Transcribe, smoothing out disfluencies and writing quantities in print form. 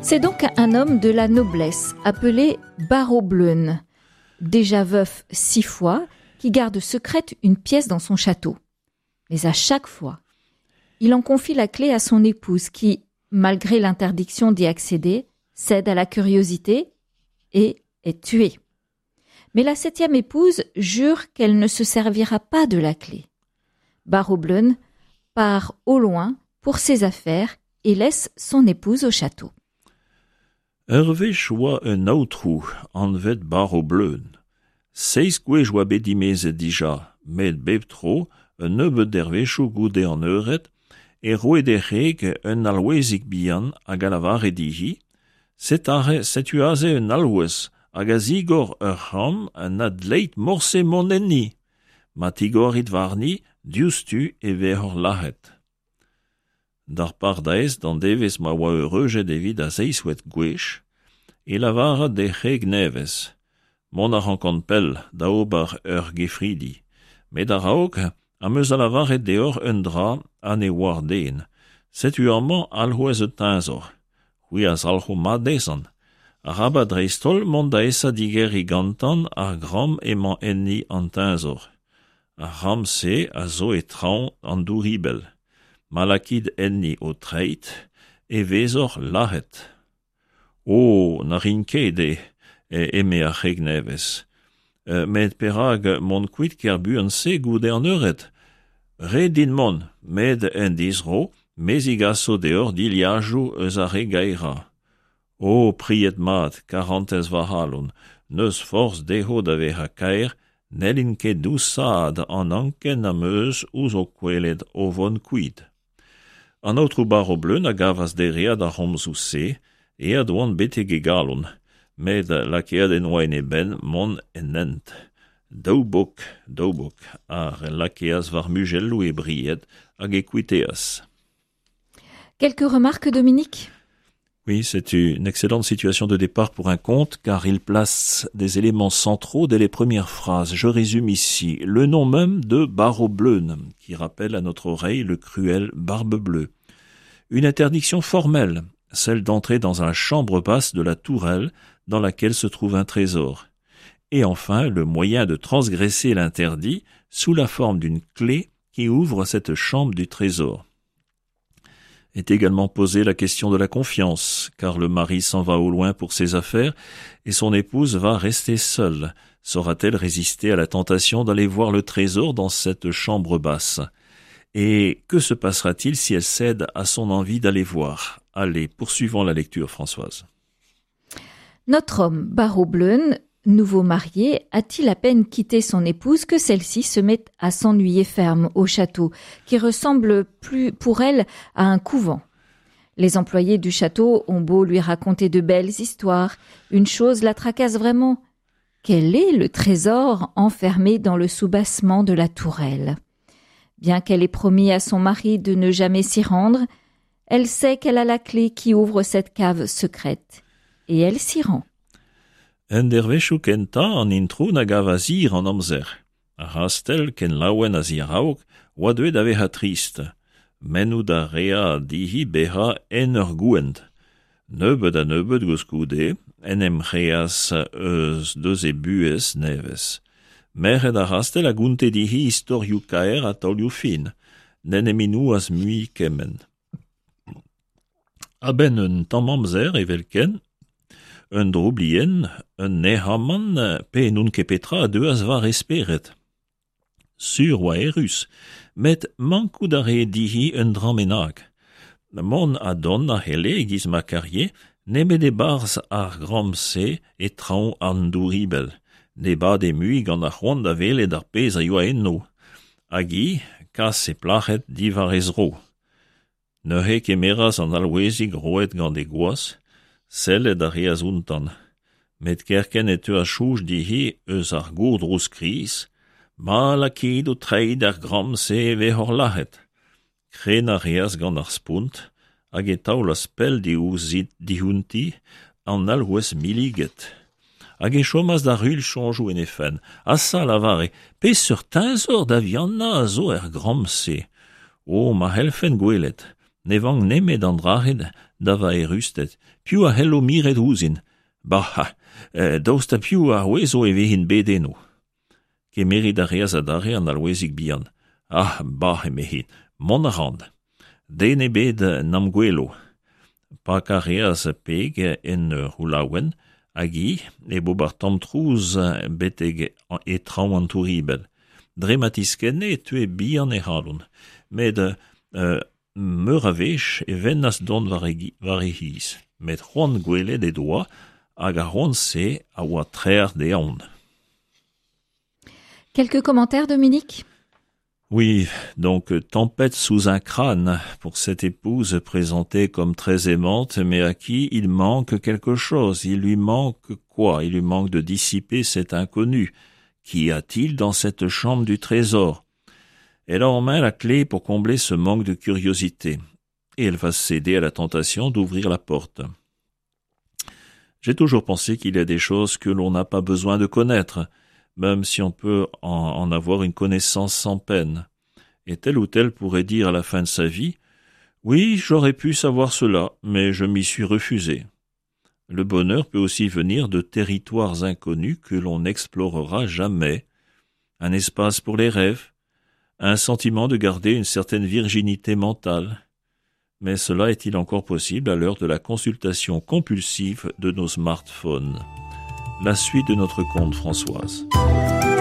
C'est donc un homme de la noblesse, appelé Barobleun, déjà veuf 6 fois, qui garde secrète une pièce dans son château. Mais à chaque fois, il en confie la clé à son épouse qui, malgré l'interdiction d'y accéder, cède à la curiosité et est tuée. Mais la 7e épouse jure qu'elle ne se servira pas de la clé. Barobleun part au loin pour ses affaires et laisse son épouse au château. Wech oa un aotrou anvet Barobleun. 6 gwech oa bet dimeze dija, met bep tro, un nebeud dervechou goude an euret, e roet reg un alwezik bihan hag a lavare dihi, setuaze un alwez hag a zigor ur ram un adleit morse monenni. Ma tigorit varni, diustu e vehor lahet. Dar pardaez d'an devez ma oa eurejet evit a zeiswet gwech, e lavara de reg nevez. Mon a rankant pell da ober ur gefridi, met a raok a meus a lavare deor un dra an e war den. Setuamant alhouez e tenzor. Hui az alho ma dezan. A raba dreistol mont da esa diger i gantan ar gram emañ enni an tenzor. A ram se a zo e traoñ an douribel. Malakid enni o treit e vezor lahet. O, na rinkede eme a reg nevez. Met perag mon kuit kerbu an se goude an euret. Re din mon, med en dizro, mezigaso deor diliajou eus a regaira. O, priet mat, 40 varhalon, neus force deho da veha kaer, nelin ket dousaad an anken am eus ouz o kwelet o von kuit. An outrou Barobleun a gavas deria da romzou se, e a doan bete gegalon, med lakead en oain e ben mon enent. Daoubok, ar lakeaz var mugellou e briet hag e kuiteas. Quelques remarques, Dominique ? Oui, c'est une excellente situation de départ pour un conte, car il place des éléments centraux dès les premières phrases. Je résume ici le nom même de Barobleun, qui rappelle à notre oreille le cruel Barbe Bleue. Une interdiction formelle, celle d'entrer dans la chambre basse de la tourelle dans laquelle se trouve un trésor. Et enfin, le moyen de transgresser l'interdit sous la forme d'une clé qui ouvre cette chambre du trésor. Est également posée la question de la confiance, car le mari s'en va au loin pour ses affaires et son épouse va rester seule. Saura-t-elle résister à la tentation d'aller voir le trésor dans cette chambre basse ? Et que se passera-t-il si elle cède à son envie d'aller voir ? Allez, poursuivons la lecture, Françoise. Notre homme, Barobleun, nouveau marié, a-t-il à peine quitté son épouse que celle-ci se met à s'ennuyer ferme au château, qui ressemble plus pour elle à un couvent. Les employés du château ont beau lui raconter de belles histoires, une chose la tracasse vraiment. Quel est le trésor enfermé dans le soubassement de la tourelle ? Bien qu'elle ait promis à son mari de ne jamais s'y rendre, elle sait qu'elle a la clé qui ouvre cette cave secrète, et elle s'y rend. En dervechou kenta an intro na gav a zir an amzer. A rastel ken laouen a zir aok, oa deuet a veha trist. Menou da rea dihi beha en ur gouent. Nebeud a nebeud gouz goude, en em reas eus deus e buez nevez. Merret a rastel a gounte dihi istorioù kaer a taolioù fin. Nen eminou az mui kemen. A ben un tammamzer evelken, un droublien, un nehaman, pe nun kepetra a deus var esperet. Sur oa erus, met mankou da re dihi un dramenag. Mon a don a hele giz ma karrier, nebe de barz ar gramse et traon an douribel. Deba de mui gant a c'hoant da vele d'ar pez a yoa enno. Agi, kas e plachet divar ezro. Neuhe kemeras an alwezig roet gant de goaz, sellet a reaz untan. Met kerken et eo a chouj dihi eus ar gourdrous kris, ma lakid o treid ar gramse vehor lahet. Kren a reaz gant ar spunt, hag e taol a spel dihouzit dihunti an alwez miliget. Hag e chomaz da rul chanjou en efen, a sa lavare, pe sur tenzor da vianna a zo er gramse. O, ma helfen gwelet, Nevang nemet an drahed dava rustet. Più a hello miret housin. Bah, daoust più a wezo e vehin bedeno. Ke merit a reaz a dare an alwezik bihan. Ah, bah e mehin, mon a rand. Dene bet nam gwelo. Pa ka reaz peg en roulaouen, agi, e bo bar tam trouz beteg e traoù an touribel. Drematisken e tue bihan e halon. Med meur a vech e vennas don var e hiz. Met c'hoant gwelet e doa hag a c'hoant se a oa trer de aon. Quelques commentaires, Dominique? Oui, donc tempête sous un crâne pour cette épouse présentée comme très aimante, mais à qui il manque quelque chose. Il lui manque quoi? Il lui manque de dissiper cet inconnu. Qu'y a-t-il dans cette chambre du trésor? Elle a en main la clé pour combler ce manque de curiosité, et elle va céder à la tentation d'ouvrir la porte. J'ai toujours pensé qu'il y a des choses que l'on n'a pas besoin de connaître, même si on peut en avoir une connaissance sans peine. Et tel ou tel pourrait dire à la fin de sa vie, « Oui, j'aurais pu savoir cela, mais je m'y suis refusé. » Le bonheur peut aussi venir de territoires inconnus que l'on n'explorera jamais, un espace pour les rêves, un sentiment de garder une certaine virginité mentale. Mais cela est-il encore possible à l'heure de la consultation compulsive de nos smartphones? La suite de notre conte, Françoise.